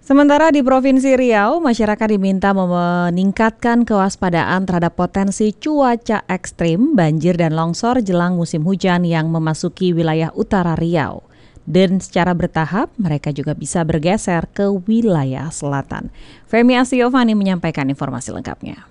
Sementara di Provinsi Riau, masyarakat diminta meningkatkan kewaspadaan terhadap potensi cuaca ekstrim, banjir dan longsor jelang musim hujan yang memasuki wilayah utara Riau. Dan secara bertahap, mereka juga bisa bergeser ke wilayah selatan. Femi Astiovani menyampaikan informasi lengkapnya.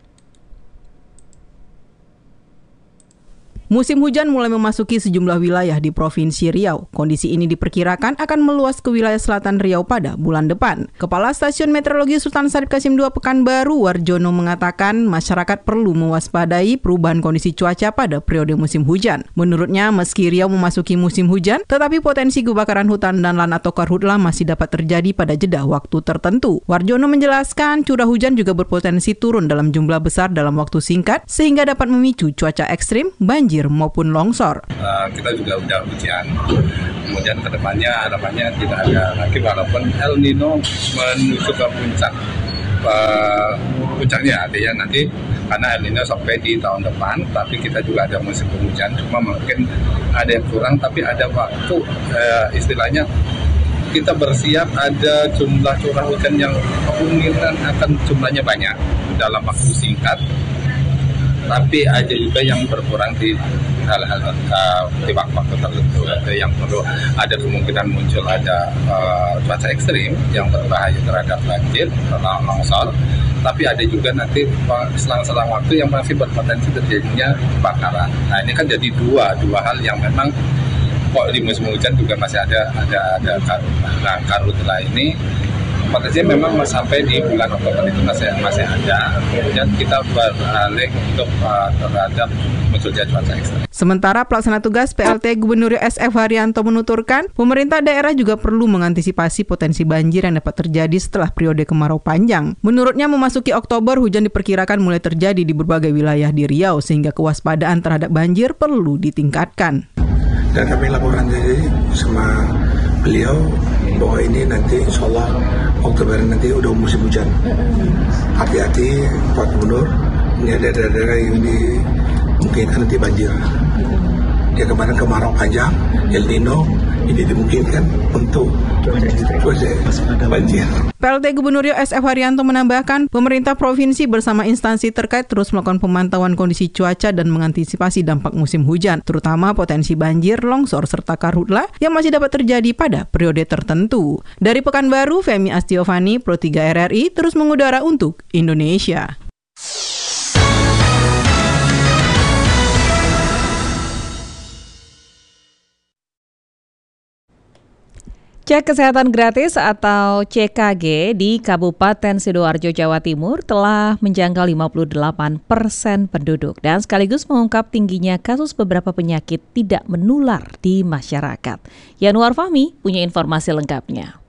Musim hujan mulai memasuki sejumlah wilayah di Provinsi Riau. Kondisi ini diperkirakan akan meluas ke wilayah selatan Riau pada bulan depan. Kepala Stasiun Meteorologi Sultan Syarif Qasim II Pekanbaru, Warjono, mengatakan masyarakat perlu mewaspadai perubahan kondisi cuaca pada periode musim hujan. Menurutnya, meski Riau memasuki musim hujan, tetapi potensi kebakaran hutan dan lahan atau karhutla masih dapat terjadi pada jeda waktu tertentu. Warjono menjelaskan curah hujan juga berpotensi turun dalam jumlah besar dalam waktu singkat, sehingga dapat memicu cuaca ekstrim, banjir, maupun longsor. Kita juga udah ujian, kemudian kedepannya harapannya tidak ada lagi walaupun El Nino menuju ke puncaknya, artinya nanti karena El Nino sampai di tahun depan, tapi kita juga ada musim penghujan, cuma mungkin ada yang kurang, tapi ada waktu istilahnya kita bersiap ada jumlah curah hujan yang kemungkinan akan jumlahnya banyak dalam waktu singkat. Tapi ada juga yang berkurang di hal-hal di waktu tertentu. Ada yang perlu ada kemungkinan muncul ada cuaca ekstrim yang berbahaya terhadap banjir atau longsor. Tapi ada juga nanti selang-selang waktu yang masih berpotensi terjadinya kebakaran. Nah ini kan jadi dua hal yang memang kok di musim hujan juga masih ada karhutla ini. Potensinya memang sampai di bulan Oktober itu masih ada. Kemudian kita beralih untuk terhadap munculnya cuaca ekstrem. Sementara pelaksana tugas PLT Gubernur SF Haryanto menuturkan, pemerintah daerah juga perlu mengantisipasi potensi banjir yang dapat terjadi setelah periode kemarau panjang. Menurutnya, memasuki Oktober, hujan diperkirakan mulai terjadi di berbagai wilayah di Riau, sehingga kewaspadaan terhadap banjir perlu ditingkatkan. Dan kami laporan dari sama beliau bahwa ini nanti insya Allah Oktober nanti udah musim hujan. Hati-hati Pak Gubernur, ini ada daerah yang dimungkinkan nanti banjir. Ya kemarin kemarau panjang, El Nino, ini dimungkinkan untuk banjir. PLT Gubernur Riau SF Haryanto menambahkan, pemerintah provinsi bersama instansi terkait terus melakukan pemantauan kondisi cuaca dan mengantisipasi dampak musim hujan, terutama potensi banjir, longsor, serta karhutla yang masih dapat terjadi pada periode tertentu. Dari Pekanbaru, Femi Astiovani, Pro 3 RRI, terus mengudara untuk Indonesia. Cek kesehatan gratis atau CKG di Kabupaten Sidoarjo, Jawa Timur telah menjangkau 58% penduduk dan sekaligus mengungkap tingginya kasus beberapa penyakit tidak menular di masyarakat. Yanuar Fahmi punya informasi lengkapnya.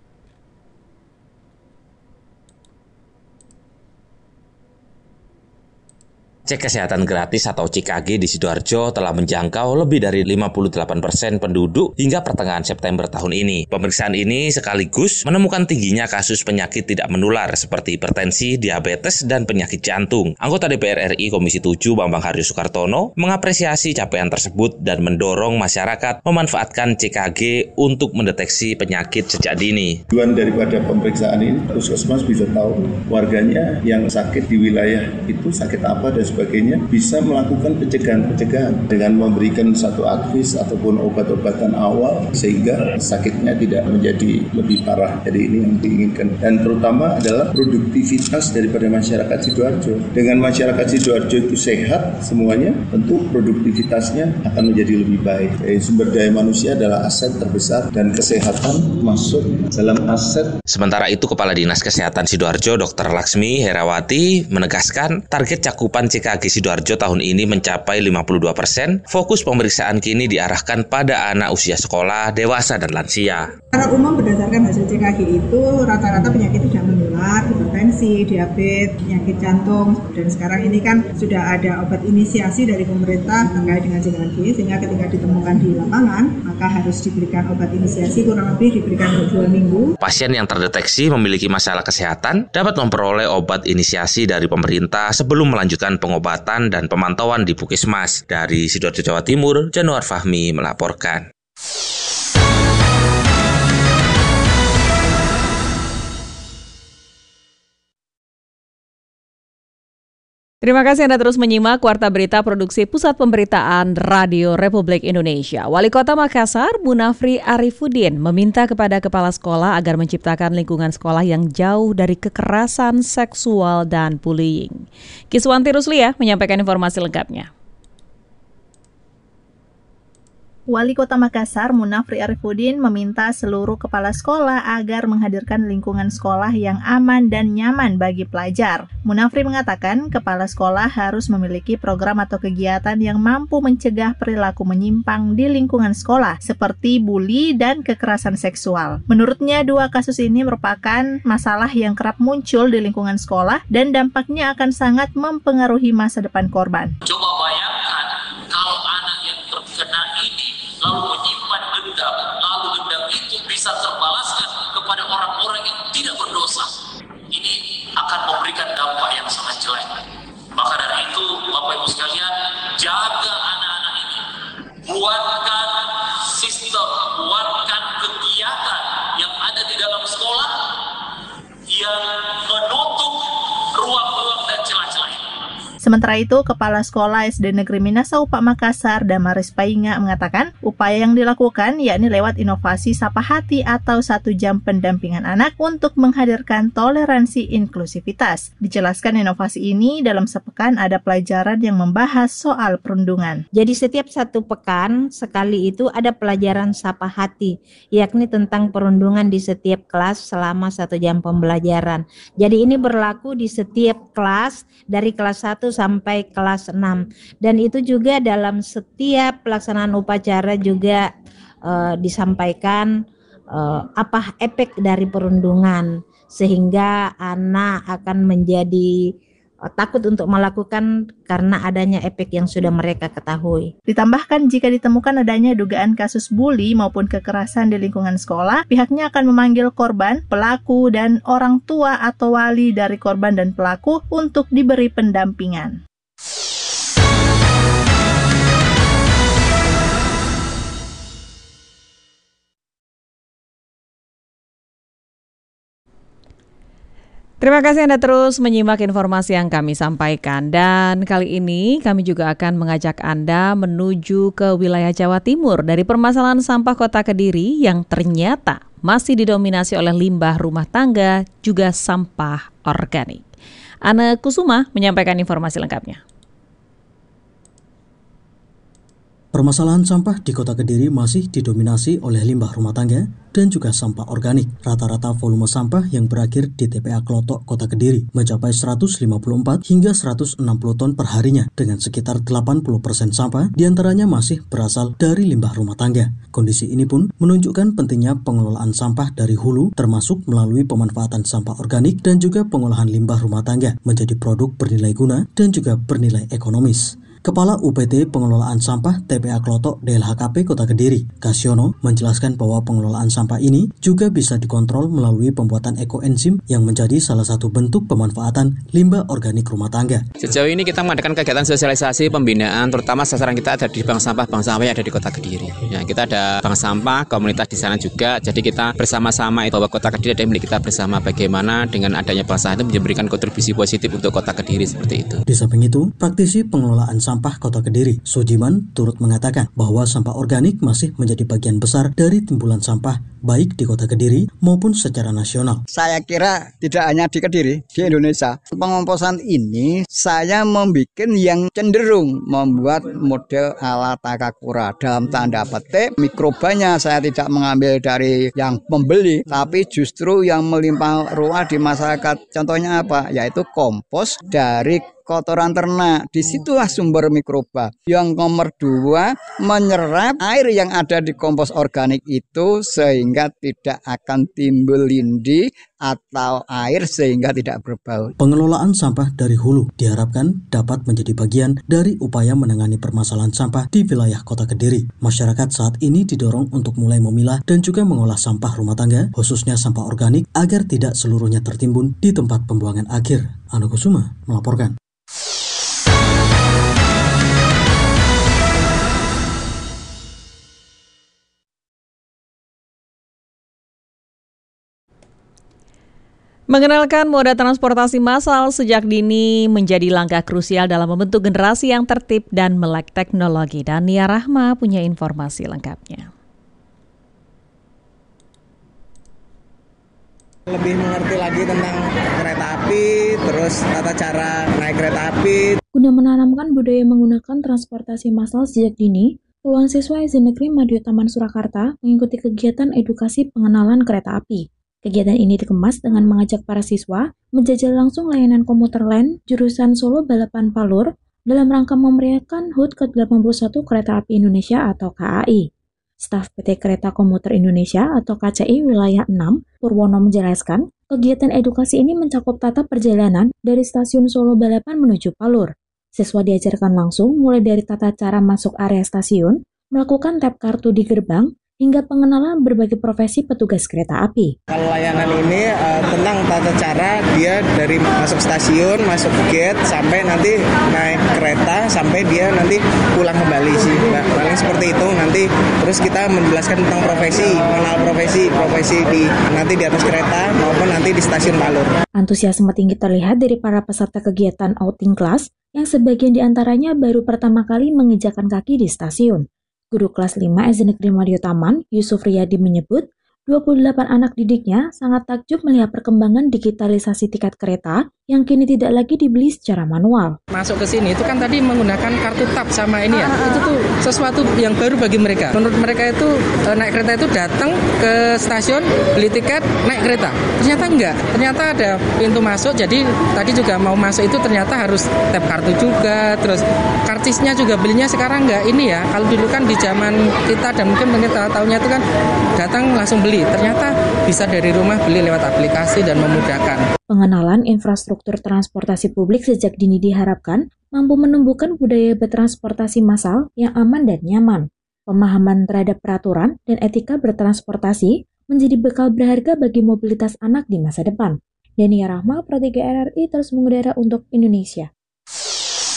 Cek kesehatan gratis atau CKG di Sidoarjo telah menjangkau lebih dari 58% penduduk hingga pertengahan September tahun ini. Pemeriksaan ini sekaligus menemukan tingginya kasus penyakit tidak menular seperti hipertensi, diabetes, dan penyakit jantung. Anggota DPR RI Komisi 7 Bambang Haryo Soekartono mengapresiasi capaian tersebut dan mendorong masyarakat memanfaatkan CKG untuk mendeteksi penyakit sejak dini. Tujuan daripada pemeriksaan ini, Puskesmas bisa tahu warganya yang sakit di wilayah itu sakit apa dan sebagainya, bisa melakukan pencegahan dengan memberikan satu advis ataupun obat-obatan awal sehingga sakitnya tidak menjadi lebih parah. Jadi ini yang diinginkan, dan terutama adalah produktivitas daripada masyarakat Sidoarjo. Dengan masyarakat Sidoarjo itu sehat semuanya, tentu produktivitasnya akan menjadi lebih baik. Sumber daya manusia adalah aset terbesar dan kesehatan masuk dalam aset. Sementara itu, Kepala Dinas Kesehatan Sidoarjo Dr. Laksmi Herawati menegaskan target cakupan CKG Sidoarjo tahun ini mencapai 52%. Fokus pemeriksaan kini diarahkan pada anak usia sekolah, dewasa, dan lansia. Secara umum berdasarkan hasil CKG itu rata-rata penyakit tidak menular, hipertensi, diabetes, penyakit jantung, dan sekarang ini kan sudah ada obat inisiasi dari pemerintah terkait dengan CKG, sehingga ketika ditemukan di lapangan maka harus diberikan obat inisiasi, kurang lebih diberikan 2 minggu. Pasien yang terdeteksi memiliki masalah kesehatan dapat memperoleh obat inisiasi dari pemerintah sebelum melanjutkan pengobatan dan pemantauan di Puskesmas. Dari Sidoarjo, Jawa Timur, Yanuar Fahmi melaporkan. Terima kasih Anda terus menyimak Warta Berita Produksi Pusat Pemberitaan Radio Republik Indonesia. Wali Kota Makassar, Munafri Arifuddin, meminta kepada kepala sekolah agar menciptakan lingkungan sekolah yang jauh dari kekerasan seksual dan bullying. Kiswanti Ruslia menyampaikan informasi lengkapnya. Wali Kota Makassar, Munafri Arifuddin, meminta seluruh kepala sekolah agar menghadirkan lingkungan sekolah yang aman dan nyaman bagi pelajar. Munafri mengatakan kepala sekolah harus memiliki program atau kegiatan yang mampu mencegah perilaku menyimpang di lingkungan sekolah, seperti bully dan kekerasan seksual. Menurutnya, 2 kasus ini merupakan masalah yang kerap muncul di lingkungan sekolah dan dampaknya akan sangat mempengaruhi masa depan korban. Coba bayangkan kalau anak yang terkena ini lalu menyimpan dendam, lalu dendam itu bisa terbalaskan kepada orang-orang yang tidak berdosa. Ini akan memberikan dampak yang sangat jelek. Maka dari itu, Bapak Ibu sekalian, jaga anak-anak ini. Buatkan sistem, buatkan kegiatan yang ada di dalam sekolah yang menutup ruang-ruang dan celah-celah ini. Sementara itu, Kepala Sekolah SD Negeri Minasaupa Makassar, Damaris Painga, mengatakan upaya yang dilakukan yakni lewat inovasi Sapa Hati atau 1 jam pendampingan anak untuk menghadirkan toleransi inklusivitas. Dijelaskan inovasi ini dalam sepekan ada pelajaran yang membahas soal perundungan. Jadi setiap 1 pekan sekali itu ada pelajaran Sapa Hati, yakni tentang perundungan di setiap kelas selama 1 jam pembelajaran. Jadi ini berlaku di setiap kelas dari kelas 1 sampai kelas 6, dan itu juga dalam setiap pelaksanaan upacara juga disampaikan apa efek dari perundungan, sehingga anak akan menjadi takut untuk melakukan karena adanya efek yang sudah mereka ketahui. Ditambahkan, jika ditemukan adanya dugaan kasus bully maupun kekerasan di lingkungan sekolah, pihaknya akan memanggil korban, pelaku, dan orang tua atau wali dari korban dan pelaku untuk diberi pendampingan. Terima kasih Anda terus menyimak informasi yang kami sampaikan, dan kali ini kami juga akan mengajak Anda menuju ke wilayah Jawa Timur dari permasalahan sampah Kota Kediri yang ternyata masih didominasi oleh limbah rumah tangga juga sampah organik. Ana Kusuma menyampaikan informasi lengkapnya. Permasalahan sampah di Kota Kediri masih didominasi oleh limbah rumah tangga dan juga sampah organik. Rata-rata volume sampah yang berakhir di TPA Klotok Kota Kediri mencapai 154 hingga 160 ton per harinya, dengan sekitar 80% sampah diantaranya masih berasal dari limbah rumah tangga. Kondisi ini pun menunjukkan pentingnya pengelolaan sampah dari hulu, termasuk melalui pemanfaatan sampah organik dan juga pengolahan limbah rumah tangga menjadi produk bernilai guna dan juga bernilai ekonomis. Kepala UPT Pengelolaan Sampah TPA Klotok DLHKP Kota Kediri, Kasyono, menjelaskan bahwa pengelolaan sampah ini juga bisa dikontrol melalui pembuatan ekoenzim yang menjadi salah satu bentuk pemanfaatan limbah organik rumah tangga. Sejauh ini kita mengadakan kegiatan sosialisasi pembinaan, terutama sasaran kita ada di bank sampah yang ada di Kota Kediri. Ya, kita ada bank sampah, komunitas di sana juga, jadi kita bersama-sama bahwa Kota Kediri ada milik kita bersama, bagaimana dengan adanya bank sampah itu memberikan kontribusi positif untuk Kota Kediri seperti itu. Di samping itu, praktisi pengelolaan sampah Kota Kediri, Sujiman, turut mengatakan bahwa sampah organik masih menjadi bagian besar dari timbulan sampah baik di Kota Kediri maupun secara nasional. Saya kira tidak hanya di Kediri, di Indonesia. Pengomposan ini saya membuat yang cenderung membuat model ala Takakura. Dalam tanda petik, mikrobanya saya tidak mengambil dari yang pembeli, tapi justru yang melimpah ruah di masyarakat. Contohnya apa? Yaitu kompos dari kotoran ternak. Disitulah sumber mikroba. Yang nomor 2, menyerap air yang ada di kompos organik itu sehingga tidak akan timbul lindi atau air sehingga tidak berbau. Pengelolaan sampah dari hulu diharapkan dapat menjadi bagian dari upaya menangani permasalahan sampah di wilayah Kota Kediri. Masyarakat saat ini didorong untuk mulai memilah dan juga mengolah sampah rumah tangga, khususnya sampah organik, agar tidak seluruhnya tertimbun di tempat pembuangan akhir. Ana Kusuma melaporkan. Mengenalkan moda transportasi massal sejak dini menjadi langkah krusial dalam membentuk generasi yang tertib dan melek teknologi. Dan Nia Rahma punya informasi lengkapnya. Lebih mengerti lagi tentang kereta api, terus tata cara naik kereta api. Guna menanamkan budaya menggunakan transportasi massal sejak dini, puluhan siswa SD Negeri Madio Taman Surakarta mengikuti kegiatan edukasi pengenalan kereta api. Kegiatan ini dikemas dengan mengajak para siswa menjajal langsung layanan komuter lain jurusan Solo Balapan Palur dalam rangka memeriahkan HUT ke-81 Kereta Api Indonesia atau KAI. Staf PT Kereta Komuter Indonesia atau KCI Wilayah 6, Purwono menjelaskan, kegiatan edukasi ini mencakup tata perjalanan dari stasiun Solo Balapan menuju Palur. Siswa diajarkan langsung mulai dari tata cara masuk area stasiun, melakukan tap kartu di gerbang, hingga pengenalan berbagai profesi petugas kereta api. Kalau layanan ini tentang tata cara dia dari masuk stasiun, masuk gate, sampai nanti naik kereta, sampai dia nanti pulang kembali sih. Paling seperti itu nanti. Terus kita menjelaskan tentang profesi, mengenal profesi nanti di atas kereta maupun nanti di stasiun Palur. Antusiasme tinggi terlihat dari para peserta kegiatan outing class yang sebagian diantaranya baru pertama kali menginjakan kaki di stasiun. Guru kelas 5 SD Negeri Madio Taman, Yusuf Riyadi menyebut, 28 anak didiknya sangat takjub melihat perkembangan digitalisasi tiket kereta yang kini tidak lagi dibeli secara manual. Masuk ke sini itu kan tadi menggunakan kartu tap sama ini ya, itu tuh sesuatu yang baru bagi mereka. Menurut mereka itu naik kereta itu datang ke stasiun, beli tiket, naik kereta. Ternyata enggak, ternyata ada pintu masuk, jadi tadi juga mau masuk itu ternyata harus tap kartu juga, terus karcisnya juga belinya sekarang enggak ini ya. Kalau dulu kan di zaman kita dan mungkin tahunnya itu kan datang langsung beli. Ternyata bisa dari rumah beli lewat aplikasi dan memudahkan. Pengenalan infrastruktur transportasi publik sejak dini diharapkan mampu menumbuhkan budaya bertransportasi massal yang aman dan nyaman. Pemahaman terhadap peraturan dan etika bertransportasi menjadi bekal berharga bagi mobilitas anak di masa depan. Dania Rahma, Pro 3 RRI terus mengudara untuk Indonesia.